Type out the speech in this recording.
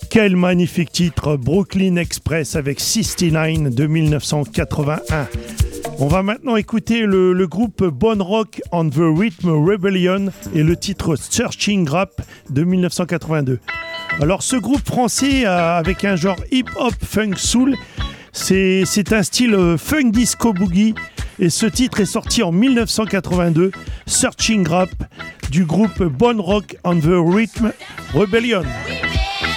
Quel magnifique titre, Brooklyn Express avec 69 de 1981. On va maintenant écouter le groupe Bone Rock and the Rhythm Rebellion et le titre Searching Rap de 1982. Alors ce groupe français avec un genre hip-hop funk soul, c'est un style funk disco boogie et ce titre est sorti en 1982, Searching Rap du groupe Bone Rock and the Rhythm Rebellion.